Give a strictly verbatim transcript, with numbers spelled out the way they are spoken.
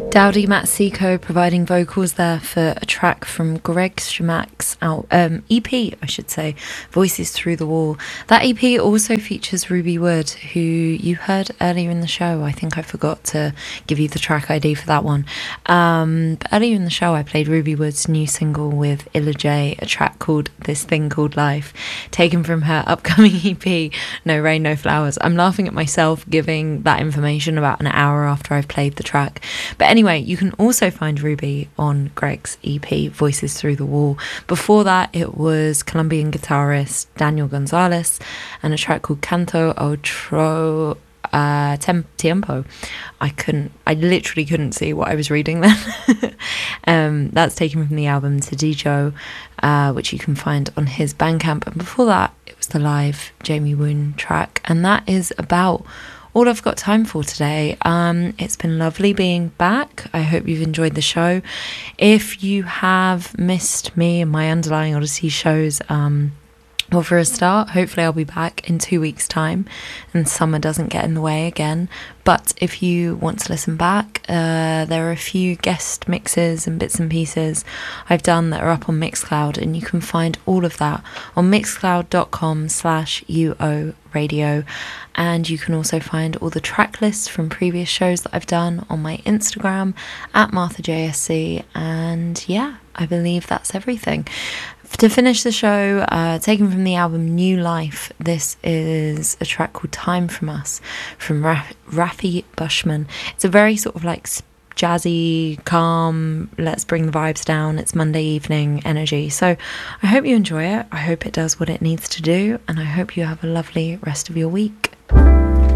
Dowdy Matsiko providing vocals there for a track from Greg Schmack's out, um, E P, I should say, Voices Through the Wall. That E P also features Ruby Wood, who you heard earlier in the show. I think I forgot to give you the track I D for that one. Um, but earlier in the show, I played Ruby Wood's new single with Illa J, a track called This Thing Called Life, taken from her upcoming E P, No Rain, No Flowers. I'm laughing at myself giving that information about an hour after I've played the track. But anyway, Anyway, you can also find Ruby on Greg's E P, Voices Through the Wall. Before that, it was Colombian guitarist Daniel Gonzalez and a track called Canto Otro uh, Tem- Tiempo. I couldn't, I literally couldn't see what I was reading then. um, that's taken from the album Tadijo, uh, which you can find on his Bandcamp. And before that, it was the live Jamie Woon track. And that is about all I've got time for today. Um, it's been lovely being back. I hope you've enjoyed the show. If you have missed me and my Underlying Odyssey shows, um, well, for a start, hopefully I'll be back in two weeks' time and summer doesn't get in the way again. But if you want to listen back, uh, there are a few guest mixes and bits and pieces I've done that are up on Mixcloud, and you can find all of that on mixcloud.com slash UO radio. And you can also find all the track lists from previous shows that I've done on my Instagram at MarthaJSC. And yeah, I believe that's everything. To finish the show, uh, taken from the album New Life, this is a track called Time From Us from Ra- Rafi Bushman. It's a very sort of like jazzy, calm, let's bring the vibes down, it's Monday evening energy. So I hope you enjoy it. I hope it does what it needs to do, and I hope you have a lovely rest of your week.